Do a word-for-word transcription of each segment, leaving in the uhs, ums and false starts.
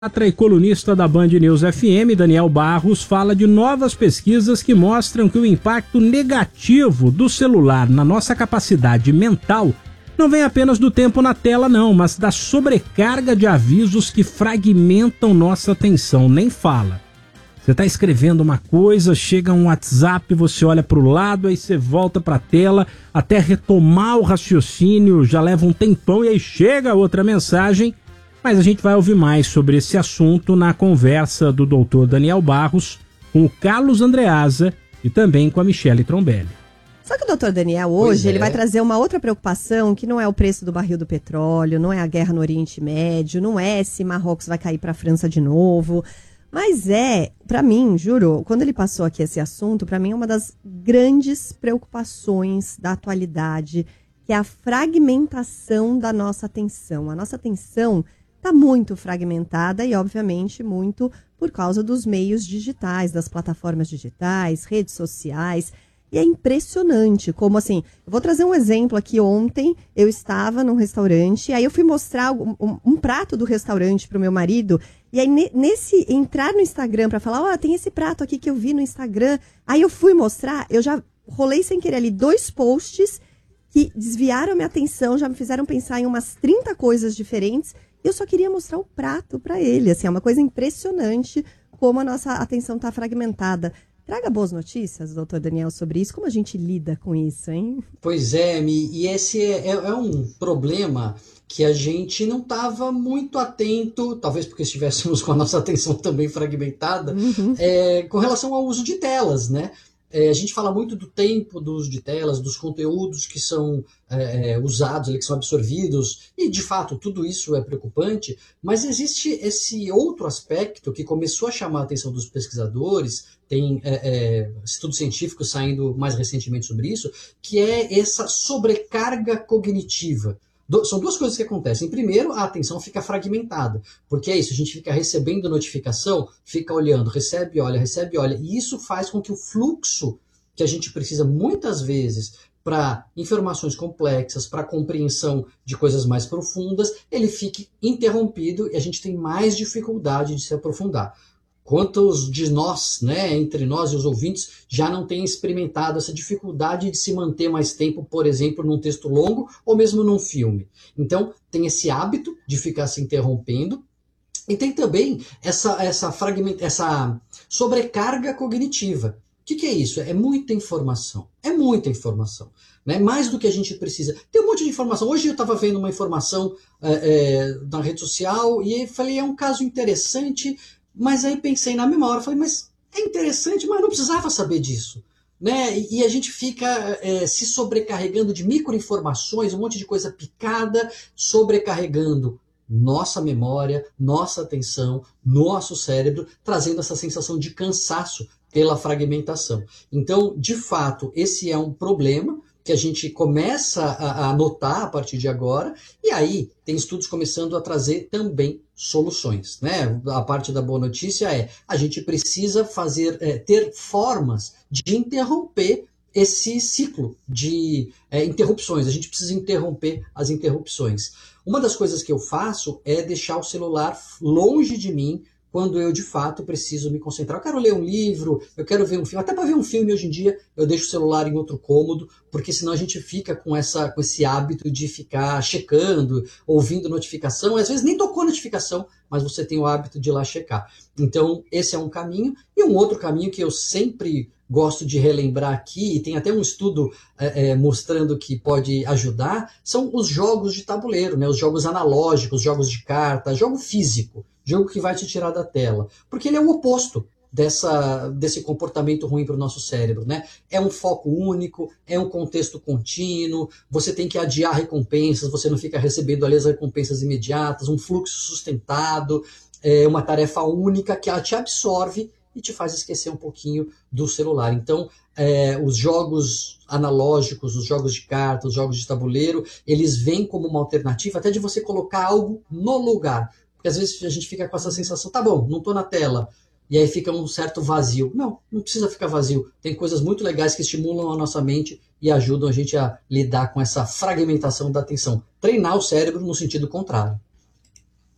E colunista da Band News F M, Daniel Barros, fala de novas pesquisas que mostram que o impacto negativo do celular na nossa capacidade mental não vem apenas do tempo na tela não, mas da sobrecarga de avisos que fragmentam nossa atenção. Nem fala. Você está escrevendo uma coisa, chega um WhatsApp, você olha para o lado, aí você volta para a tela, até retomar o raciocínio, já leva um tempão e aí chega outra mensagem. Mas a gente vai ouvir mais sobre esse assunto na conversa do doutor Daniel Barros com o Carlos Andreasa e também com a Michele Trombelli. Só que o doutor Daniel hoje é. ele vai trazer uma outra preocupação que não é o preço do barril do petróleo, não é a guerra no Oriente Médio, não é se Marrocos vai cair para a França de novo, mas é, para mim, juro, quando ele passou aqui esse assunto, para mim é uma das grandes preocupações da atualidade, que é a fragmentação da nossa atenção. A nossa atenção está muito fragmentada e, obviamente, muito por causa dos meios digitais, das plataformas digitais, redes sociais. E é impressionante como, assim, eu vou trazer um exemplo aqui. Ontem eu estava num restaurante, aí eu fui mostrar um, um, um prato do restaurante para o meu marido, e aí nesse entrar no Instagram para falar, ó, oh, tem esse prato aqui que eu vi no Instagram, aí eu fui mostrar, eu já rolei sem querer ali dois posts que desviaram a minha atenção, já me fizeram pensar em umas trinta coisas diferentes. Eu só queria mostrar o prato para ele. Assim, é uma coisa impressionante como a nossa atenção está fragmentada. Traga boas notícias, doutor Daniel, sobre isso. Como a gente lida com isso, hein? Pois é, Mi, e esse é, é, é um problema que a gente não estava muito atento, talvez porque estivéssemos com a nossa atenção também fragmentada, uhum. é, com relação ao uso de telas, né? É, a gente fala muito do tempo do uso de telas, dos conteúdos que são é, usados, que são absorvidos, e de fato tudo isso é preocupante, mas existe esse outro aspecto que começou a chamar a atenção dos pesquisadores, tem é, é, estudos científicos saindo mais recentemente sobre isso, que é essa sobrecarga cognitiva. São duas coisas que acontecem. Primeiro, a atenção fica fragmentada, porque é isso, a gente fica recebendo notificação, fica olhando, recebe, olha, recebe, olha, e isso faz com que o fluxo que a gente precisa muitas vezes para informações complexas, para compreensão de coisas mais profundas, ele fique interrompido e a gente tem mais dificuldade de se aprofundar. Quantos de nós, né, entre nós e os ouvintes, já não têm experimentado essa dificuldade de se manter mais tempo, por exemplo, num texto longo ou mesmo num filme? Então, tem esse hábito de ficar se interrompendo e tem também essa, essa, fragment... essa sobrecarga cognitiva. O que, que é isso? É muita informação. É muita informação. Né? Mais do que a gente precisa. Tem um monte de informação. Hoje eu estava vendo uma informação é, é, na rede social e falei, é um caso interessante. Mas aí pensei na mesma hora, falei, mas é interessante, mas não precisava saber disso. Né? E a gente fica é, se sobrecarregando de microinformações, um monte de coisa picada, sobrecarregando nossa memória, nossa atenção, nosso cérebro, trazendo essa sensação de cansaço pela fragmentação. Então, de fato, esse é um problema que a gente começa a, a notar a partir de agora, e aí tem estudos começando a trazer também soluções. Né? A parte da boa notícia é, a gente precisa fazer, é, ter formas de interromper esse ciclo de é, interrupções, a gente precisa interromper as interrupções. Uma das coisas que eu faço é deixar o celular longe de mim, quando eu, de fato, preciso me concentrar. Eu quero ler um livro, eu quero ver um filme. Até para ver um filme, hoje em dia, eu deixo o celular em outro cômodo, porque senão a gente fica com, essa, com esse hábito de ficar checando, ouvindo notificação. Às vezes nem tocou notificação, mas você tem o hábito de ir lá checar. Então, esse é um caminho. E um outro caminho que eu sempre gosto de relembrar aqui, e tem até um estudo é, é, mostrando que pode ajudar, são os jogos de tabuleiro, né? Os jogos analógicos, jogos de carta, jogo físico. Jogo que vai te tirar da tela. Porque ele é o oposto dessa, desse comportamento ruim para o nosso cérebro. Né? É um foco único, é um contexto contínuo, você tem que adiar recompensas, você não fica recebendo ali as recompensas imediatas, um fluxo sustentado, é uma tarefa única que ela te absorve e te faz esquecer um pouquinho do celular. Então, é, os jogos analógicos, os jogos de cartas, os jogos de tabuleiro, eles vêm como uma alternativa até de você colocar algo no lugar. Porque às vezes a gente fica com essa sensação, tá bom, não estou na tela, e aí fica um certo vazio. Não, não precisa ficar vazio. Tem coisas muito legais que estimulam a nossa mente e ajudam a gente a lidar com essa fragmentação da atenção. Treinar o cérebro no sentido contrário.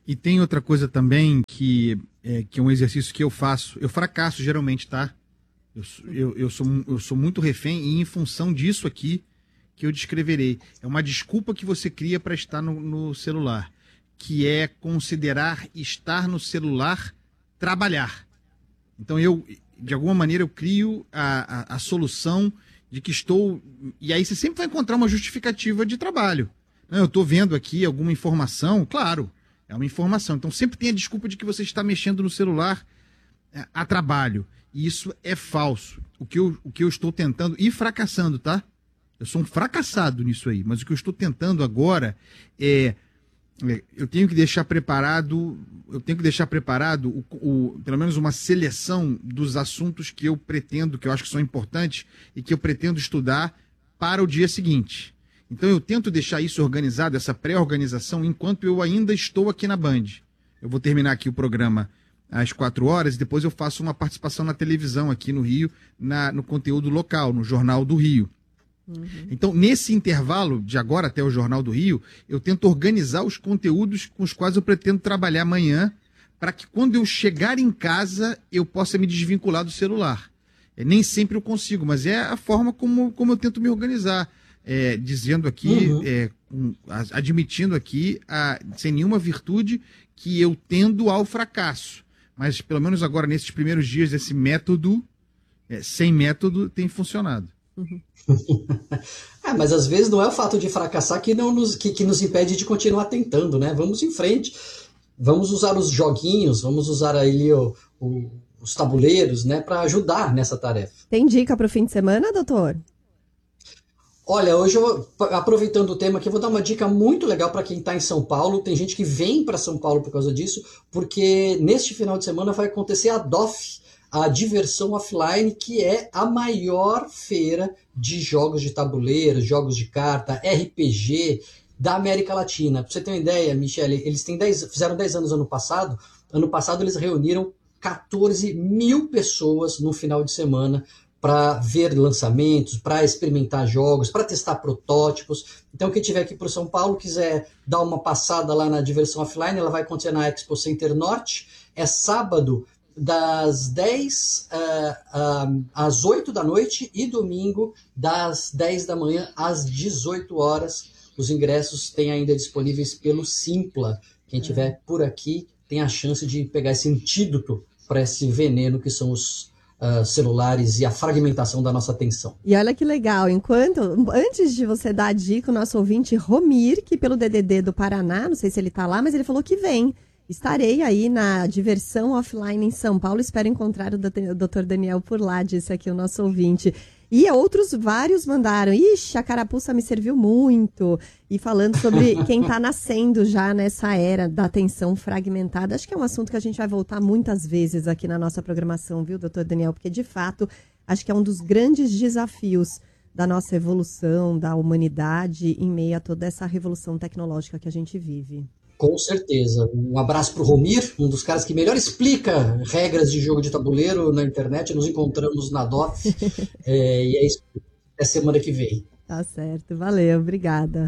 E tem outra coisa também que é, que é um exercício que eu faço. Eu fracasso geralmente, tá? Eu, eu, eu, sou, eu sou muito refém e em função disso aqui que eu descreverei. É uma desculpa que você cria para estar no, no celular, que é considerar estar no celular trabalhar. Então eu, de alguma maneira, eu crio a, a, a solução de que estou... E aí você sempre vai encontrar uma justificativa de trabalho. Eu estou vendo aqui alguma informação, claro, é uma informação. Então sempre tem a desculpa de que você está mexendo no celular a, a trabalho. E isso é falso. O que, eu, o que eu estou tentando, e fracassando, tá? Eu sou um fracassado nisso aí, mas o que eu estou tentando agora é, é eu tenho que deixar preparado, eu tenho que deixar preparado o, o, pelo menos uma seleção dos assuntos que eu pretendo, que eu acho que são importantes e que eu pretendo estudar para o dia seguinte. Então eu tento deixar isso organizado, essa pré-organização, enquanto eu ainda estou aqui na Band. Eu vou terminar aqui o programa às quatro horas e depois eu faço uma participação na televisão aqui no Rio, na, no conteúdo local, no Jornal do Rio. Uhum. Então, nesse intervalo, de agora até o Jornal do Rio, eu tento organizar os conteúdos com os quais eu pretendo trabalhar amanhã, para que quando eu chegar em casa, eu possa me desvincular do celular. É, nem sempre eu consigo, mas é a forma como, como eu tento me organizar. É, dizendo aqui, uhum. é, um, admitindo aqui, a, sem nenhuma virtude, que eu tendo ao fracasso. Mas, pelo menos agora, nesses primeiros dias, esse método, é, sem método, tem funcionado. Uhum. é, mas às vezes não é o fato de fracassar que, não nos, que, que nos impede de continuar tentando, né? Vamos em frente, vamos usar os joguinhos, vamos usar aí o, o, os tabuleiros, né, para ajudar nessa tarefa. Tem dica para o fim de semana, doutor? Olha, hoje, eu, aproveitando o tema aqui, eu vou dar uma dica muito legal para quem está em São Paulo. Tem gente que vem para São Paulo por causa disso, porque neste final de semana vai acontecer a D O F, a Diversão Offline, que é a maior feira de jogos de tabuleiro, jogos de carta, R P G da América Latina. Para você ter uma ideia, Michele, eles têm dez, fizeram dez anos ano passado. Ano passado eles reuniram quatorze mil pessoas no final de semana para ver lançamentos, para experimentar jogos, para testar protótipos. Então, quem estiver aqui para São Paulo, quiser dar uma passada lá na Diversão Offline, ela vai acontecer na Expo Center Norte. É sábado, das dez uh, uh, às oito da noite e domingo, das dez da manhã às dezoito horas. Os ingressos têm ainda disponíveis pelo Simpla. Quem estiver por aqui tem a chance de pegar esse antídoto para esse veneno que são os Uh, celulares e a fragmentação da nossa atenção. E olha que legal, enquanto, antes de você dar a dica, o nosso ouvinte Romir, que pelo D D D do Paraná, não sei se ele tá lá, mas ele falou que vem. Estarei aí na Diversão Offline em São Paulo, espero encontrar o doutor Daniel por lá, disse aqui o nosso ouvinte. E outros vários mandaram, ixi, a carapuça me serviu muito. E falando sobre quem está nascendo já nessa era da atenção fragmentada. Acho que é um assunto que a gente vai voltar muitas vezes aqui na nossa programação, viu, doutor Daniel? Porque, de fato, acho que é um dos grandes desafios da nossa evolução, da humanidade, em meio a toda essa revolução tecnológica que a gente vive. Com certeza. Um abraço para o Romir, um dos caras que melhor explica regras de jogo de tabuleiro na internet. Nos encontramos na D O F. é, e é isso. É semana que vem. Tá certo. Valeu. Obrigada.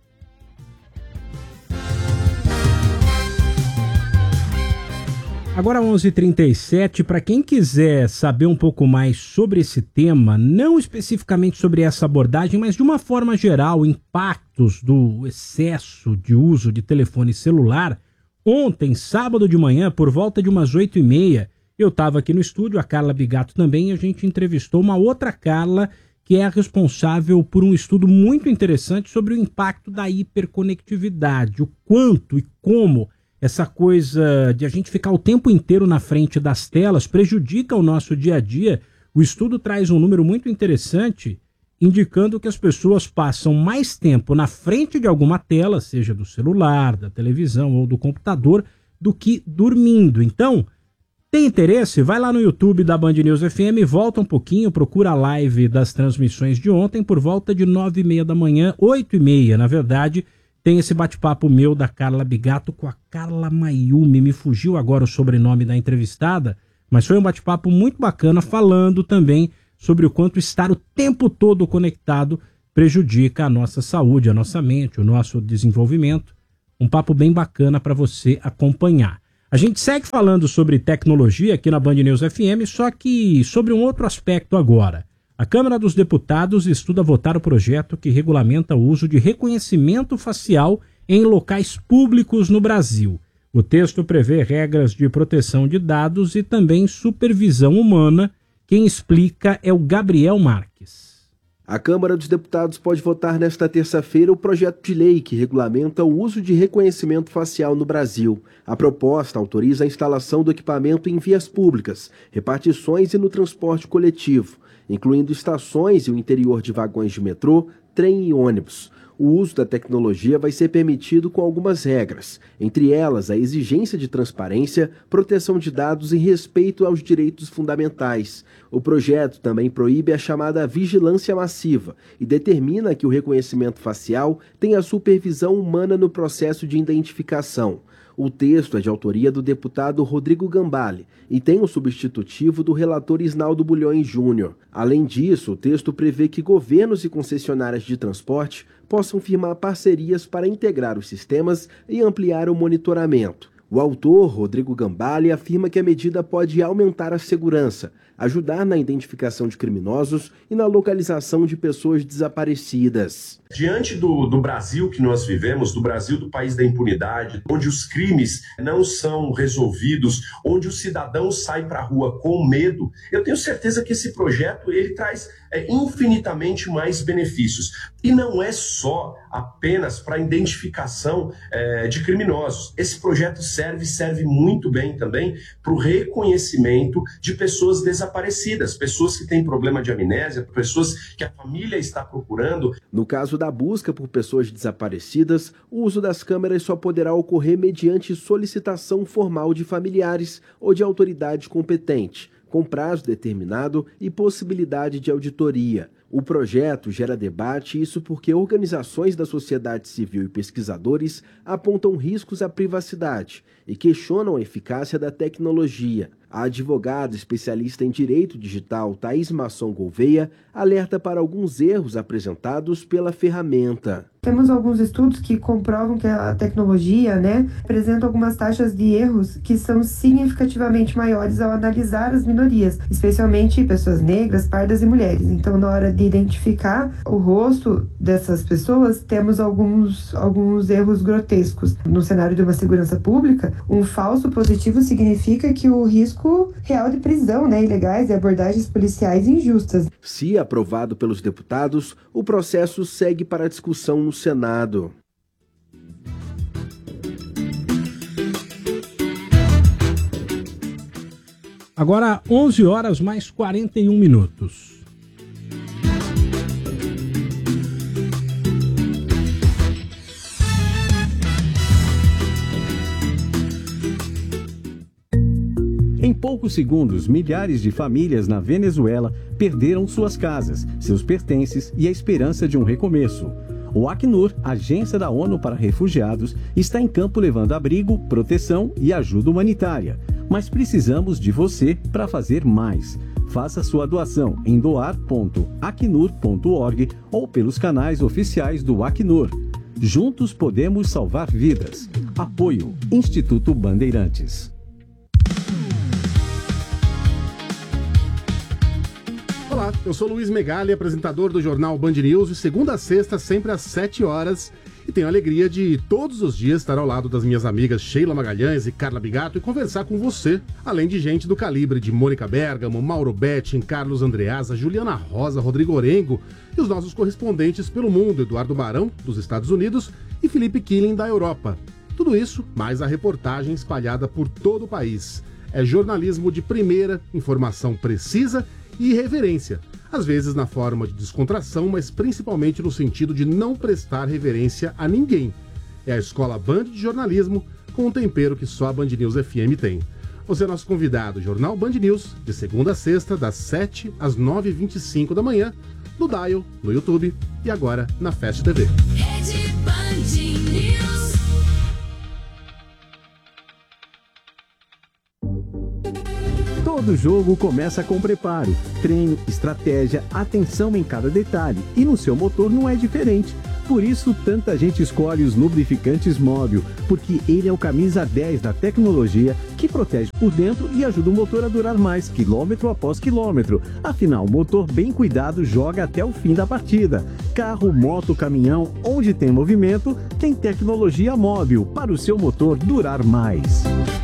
Agora onze e trinta e sete, para quem quiser saber um pouco mais sobre esse tema, não especificamente sobre essa abordagem, mas de uma forma geral, impactos do excesso de uso de telefone celular, ontem, sábado de manhã, por volta de umas oito e meia, eu estava aqui no estúdio, a Carla Bigato também, e a gente entrevistou uma outra Carla, que é a responsável por um estudo muito interessante sobre o impacto da hiperconectividade, o quanto e como essa coisa de a gente ficar o tempo inteiro na frente das telas prejudica o nosso dia a dia. O estudo traz um número muito interessante, indicando que as pessoas passam mais tempo na frente de alguma tela, seja do celular, da televisão ou do computador, do que dormindo. Então, tem interesse? Vai lá no YouTube da Band News F M, volta um pouquinho, procura a live das transmissões de ontem, por volta de nove e meia da manhã, oito e meia, na verdade. Tem esse bate-papo meu da Carla Bigato com a Carla Mayumi. Me fugiu agora o sobrenome da entrevistada, mas foi um bate-papo muito bacana, falando também sobre o quanto estar o tempo todo conectado prejudica a nossa saúde, a nossa mente, o nosso desenvolvimento. Um papo bem bacana para você acompanhar. A gente segue falando sobre tecnologia aqui na Band News F M, só que sobre um outro aspecto agora. A Câmara dos Deputados estuda votar o projeto que regulamenta o uso de reconhecimento facial em locais públicos no Brasil. O texto prevê regras de proteção de dados e também supervisão humana. Quem explica é o Gabriel Marques. A Câmara dos Deputados pode votar nesta terça-feira o projeto de lei que regulamenta o uso de reconhecimento facial no Brasil. A proposta autoriza a instalação do equipamento em vias públicas, repartições e no transporte coletivo, incluindo estações e o interior de vagões de metrô, trem e ônibus. O uso da tecnologia vai ser permitido com algumas regras, entre elas a exigência de transparência, proteção de dados e respeito aos direitos fundamentais. O projeto também proíbe a chamada vigilância massiva e determina que o reconhecimento facial tenha supervisão humana no processo de identificação. O texto é de autoria do deputado Rodrigo Gambale e tem o substitutivo do relator Isnaldo Bulhões Júnior. Além disso, o texto prevê que governos e concessionárias de transporte possam firmar parcerias para integrar os sistemas e ampliar o monitoramento. O autor, Rodrigo Gambale, afirma que a medida pode aumentar a segurança, ajudar na identificação de criminosos e na localização de pessoas desaparecidas. Diante do, do Brasil que nós vivemos, do Brasil do país da impunidade, onde os crimes não são resolvidos, onde o cidadão sai para a rua com medo, eu tenho certeza que esse projeto ele traz é, infinitamente mais benefícios. E não é só apenas para a identificação é, de criminosos. Esse projeto serve, serve muito bem também para o reconhecimento de pessoas desaparecidas, pessoas que têm problema de amnésia, pessoas que a família está procurando. No caso da busca por pessoas desaparecidas, o uso das câmeras só poderá ocorrer mediante solicitação formal de familiares ou de autoridade competente, com prazo determinado e possibilidade de auditoria. O projeto gera debate, isso porque organizações da sociedade civil e pesquisadores apontam riscos à privacidade e questionam a eficácia da tecnologia. A advogada especialista em direito digital Thaís Masson Gouveia alerta para alguns erros apresentados pela ferramenta. Temos alguns estudos que comprovam que a tecnologia, né, apresenta algumas taxas de erros que são significativamente maiores ao analisar as minorias, especialmente pessoas negras, pardas e mulheres. Então, na hora de identificar o rosto dessas pessoas, temos alguns, alguns erros grotescos. No cenário de uma segurança pública, um falso positivo significa que o risco real de prisão, né, ilegais e abordagens policiais injustas. Se aprovado pelos deputados, o processo segue para discussão no Senado. Agora, onze horas mais quarenta e um minutos. Em poucos segundos, milhares de famílias na Venezuela perderam suas casas, seus pertences e a esperança de um recomeço. O Acnur, agência da ONU para refugiados, está em campo levando abrigo, proteção e ajuda humanitária. Mas precisamos de você para fazer mais. Faça sua doação em doar ponto acnur ponto org ou pelos canais oficiais do Acnur. Juntos podemos salvar vidas. Apoio Instituto Bandeirantes. Olá, eu sou Luiz Megali, apresentador do jornal Band News, de segunda a sexta, sempre às sete horas. E tenho a alegria de todos os dias estar ao lado das minhas amigas Sheila Magalhães e Carla Bigato e conversar com você, além de gente do calibre de Mônica Bergamo, Mauro Betting, Carlos Andreasa, Juliana Rosa, Rodrigo Orengo e os nossos correspondentes pelo mundo, Eduardo Barão, dos Estados Unidos, e Felipe Killing, da Europa. Tudo isso, mais a reportagem espalhada por todo o país. É jornalismo de primeira, informação precisa e irreverência, às vezes na forma de descontração, mas principalmente no sentido de não prestar reverência a ninguém. É a Escola Band de Jornalismo, com um tempero que só a Band News F M tem. Você é nosso convidado, Jornal Band News, de segunda a sexta, das sete às nove e vinte e cinco da manhã, no Dial, no YouTube e agora na Fast T V. Rede Band News. Todo jogo começa com preparo, treino, estratégia, atenção em cada detalhe, e no seu motor não é diferente. por isso tanta gente escolhe os lubrificantes Móbil, porque ele é o camisa dez da tecnologia que protege por dentro e ajuda o motor a durar mais, quilômetro após quilômetro. Afinal, o motor bem cuidado joga até o fim da partida. Carro, moto, caminhão, onde tem movimento, tem tecnologia Móbil para o seu motor durar mais.